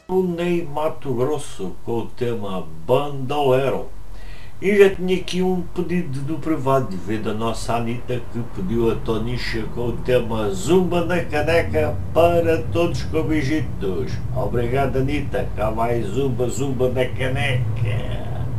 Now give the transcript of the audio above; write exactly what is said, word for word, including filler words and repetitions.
O Ney Mato Grosso com o tema Bandoleiro. E já tinha aqui um pedido do privado, veio da nossa Anitta, que pediu a Tonicha com o tema Zumba na Caneca para todos com beijitos. Obrigado, Anitta, cá vai Zumba, Zumba na Caneca.